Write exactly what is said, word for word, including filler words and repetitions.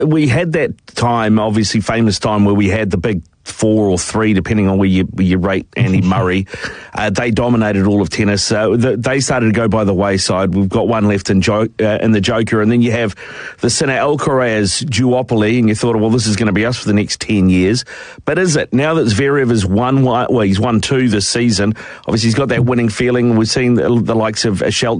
we had that time, obviously famous time, where we had the big four or three, depending on where you, where you rate Andy Murray. Uh, they dominated all of tennis. Uh, the, they started to go by the wayside. We've got one left in, jo- uh, in the Joker, and then you have the Sinner Alcaraz duopoly, and you thought, well, this is going to be us for the next ten years. But is it? Now that Zverev has won, well, he's won two this season. Obviously, he's got that winning feeling. We've seen the, the likes of Shelton